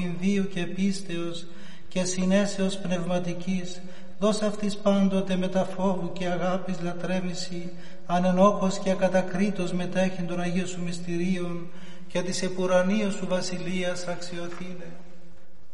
βίου και πίστεως και συνέσεως πνευματικής, δώσ' αυτής πάντοτε μετα φόβου και αγάπης λατρέμηση, ανενόχος και ακατακρίτως μετέχει των Αγίων Σου μυστηρίων και της επουρανίας Σου βασιλείας αξιοθήνε.